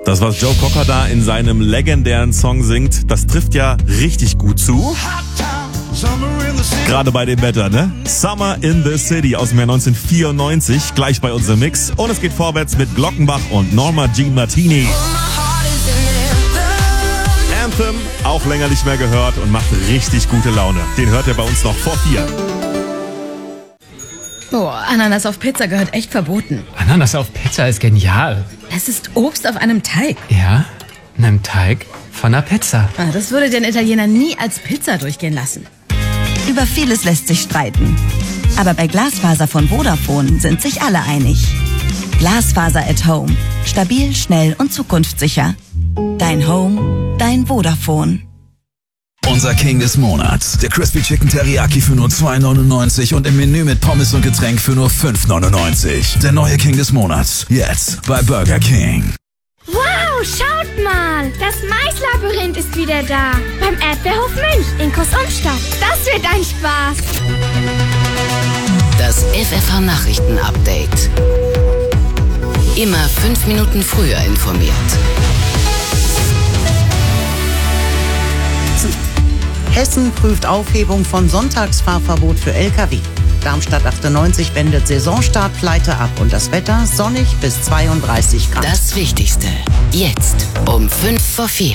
Das, was Joe Cocker da in seinem legendären Song singt, das trifft ja richtig gut zu. Gerade bei dem Wetter, ne? Summer in the City aus dem Jahr 1994, gleich bei unserem Mix. Und es geht vorwärts mit Glockenbach und Norma Jean Martini. Anthem, auch länger nicht mehr gehört und macht richtig gute Laune. Den hört ihr bei uns noch vor 4. Boah, Ananas auf Pizza gehört echt verboten. Ananas auf Pizza ist genial. Es ist Obst auf einem Teig. Ja, einem Teig von einer Pizza. Das würde den Italiener nie als Pizza durchgehen lassen. Über vieles lässt sich streiten. Aber bei Glasfaser von Vodafone sind sich alle einig. Glasfaser at Home. Stabil, schnell und zukunftssicher. Dein Home, dein Vodafone. Unser King des Monats. Der Crispy Chicken Teriyaki für nur 2,99 und im Menü mit Pommes und Getränk für nur 5,99. Der neue King des Monats. Jetzt bei Burger King. Wow, schaut mal! Das Maislabyrinth ist wieder da. Beim Erdbeerhof Münch in Großumstadt. Das wird ein Spaß. Das FFH-Nachrichten-Update. Immer 5 Minuten früher informiert. Hessen prüft Aufhebung von Sonntagsfahrverbot für Lkw. Darmstadt 98 wendet Saisonstartpleite ab und das Wetter sonnig bis 32 Grad. Das Wichtigste. Jetzt um 5 vor 4.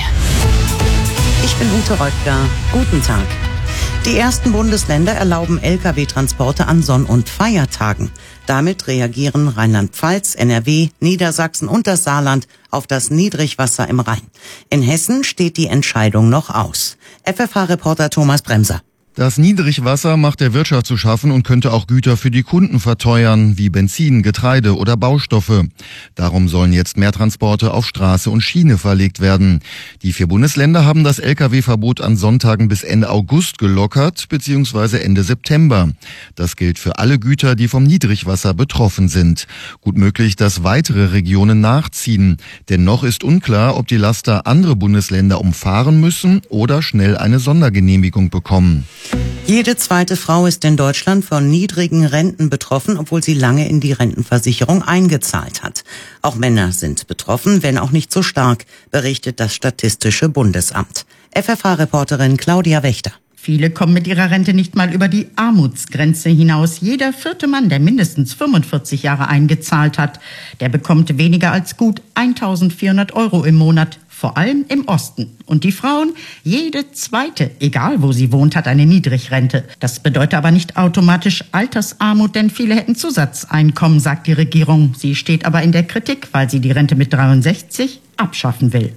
Ich bin Ute Röttger. Guten Tag. Die ersten Bundesländer erlauben Lkw-Transporte an Sonn- und Feiertagen. Damit reagieren Rheinland-Pfalz, NRW, Niedersachsen und das Saarland auf das Niedrigwasser im Rhein. In Hessen steht die Entscheidung noch aus. FFH-Reporter Thomas Bremser. Das Niedrigwasser macht der Wirtschaft zu schaffen und könnte auch Güter für die Kunden verteuern, wie Benzin, Getreide oder Baustoffe. Darum sollen jetzt mehr Transporte auf Straße und Schiene verlegt werden. Die 4 Bundesländer haben das Lkw-Verbot an Sonntagen bis Ende August gelockert, bzw. Ende September. Das gilt für alle Güter, die vom Niedrigwasser betroffen sind. Gut möglich, dass weitere Regionen nachziehen. Denn noch ist unklar, ob die Laster andere Bundesländer umfahren müssen oder schnell eine Sondergenehmigung bekommen. Jede zweite Frau ist in Deutschland von niedrigen Renten betroffen, obwohl sie lange in die Rentenversicherung eingezahlt hat. Auch Männer sind betroffen, wenn auch nicht so stark, berichtet das Statistische Bundesamt. FFH-Reporterin Claudia Wächter. Viele kommen mit ihrer Rente nicht mal über die Armutsgrenze hinaus. Jeder 4. Mann, der mindestens 45 Jahre eingezahlt hat, der bekommt weniger als gut 1.400 € im Monat. Vor allem im Osten. Und die Frauen, jede zweite, egal wo sie wohnt, hat eine Niedrigrente. Das bedeutet aber nicht automatisch Altersarmut, denn viele hätten Zusatzeinkommen, sagt die Regierung. Sie steht aber in der Kritik, weil sie die Rente mit 63 abschaffen will.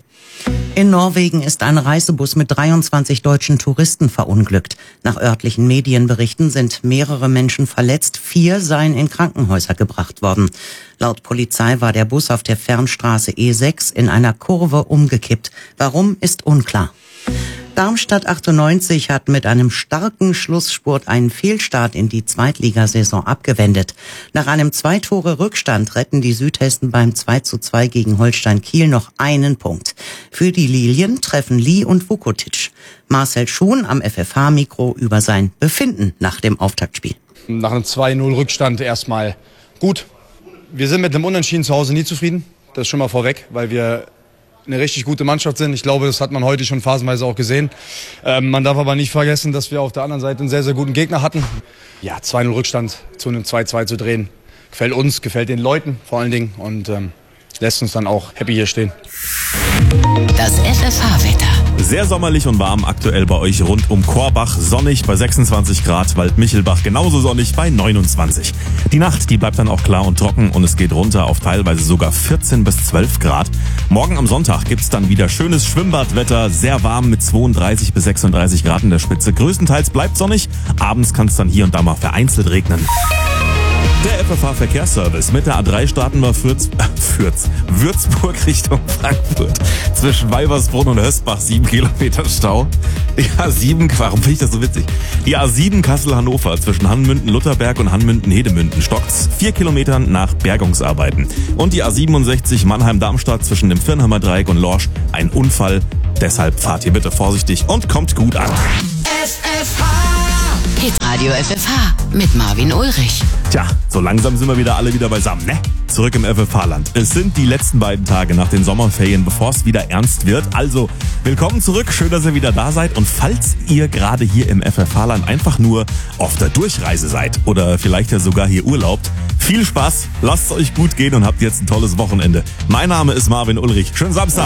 In Norwegen ist ein Reisebus mit 23 deutschen Touristen verunglückt. Nach örtlichen Medienberichten sind mehrere Menschen verletzt, 4 seien in Krankenhäuser gebracht worden. Laut Polizei war der Bus auf der Fernstraße E6 in einer Kurve umgekippt. Warum, ist unklar. Darmstadt 98 hat mit einem starken Schlussspurt einen Fehlstart in die Zweitligasaison abgewendet. Nach einem 2-Tore-Rückstand retten die Südhessen beim 2:2 gegen Holstein Kiel noch einen Punkt. Für die Lilien treffen Lee und Vukotic. Marcel Schuhn am FFH-Mikro über sein Befinden nach dem Auftaktspiel. Nach einem 2-0-Rückstand erstmal gut. Wir sind mit dem Unentschieden zu Hause nie zufrieden. Das ist schon mal vorweg, weil wir eine richtig gute Mannschaft sind. Ich glaube, das hat man heute schon phasenweise auch gesehen. Man darf aber nicht vergessen, dass wir auf der anderen Seite einen sehr, sehr guten Gegner hatten. Ja, 2-0 Rückstand zu einem 2:2 zu drehen, gefällt uns, gefällt den Leuten vor allen Dingen und lässt uns dann auch happy hier stehen. Das FFH-Wetter. Sehr sommerlich und warm aktuell bei euch rund um Korbach. Sonnig bei 26 Grad, Waldmichelbach genauso sonnig bei 29. Die Nacht, die bleibt dann auch klar und trocken und es geht runter auf teilweise sogar 14 bis 12 Grad. Morgen am Sonntag gibt's dann wieder schönes Schwimmbadwetter, sehr warm mit 32 bis 36 Grad in der Spitze. Größtenteils bleibt sonnig, abends kann es dann hier und da mal vereinzelt regnen. Der FFH-Verkehrsservice. Mit der A3 starten wir Würzburg Richtung Frankfurt. Zwischen Weibersbrunn und Hösbach 7 Kilometer Stau. Die A7, warum finde ich das so witzig? Die A7 Kassel-Hannover zwischen Hanmünden-Lutherberg und Hanmünden-Hedemünden stockt's 4 Kilometern nach Bergungsarbeiten. Und die A67 Mannheim-Darmstadt zwischen dem Firnheimer Dreieck und Lorsch. Ein Unfall. Deshalb fahrt ihr bitte vorsichtig und kommt gut an. FFH Hitradio FFH mit Marvin Ulrich. Tja, so langsam sind wir wieder alle beisammen, ne? Zurück im FFH-Land. Es sind die letzten beiden Tage nach den Sommerferien, bevor es wieder ernst wird. Also, willkommen zurück. Schön, dass ihr wieder da seid. Und falls ihr gerade hier im FFH-Land einfach nur auf der Durchreise seid oder vielleicht ja sogar hier urlaubt, viel Spaß, lasst es euch gut gehen und habt jetzt ein tolles Wochenende. Mein Name ist Marvin Ulrich. Schönen Samstag.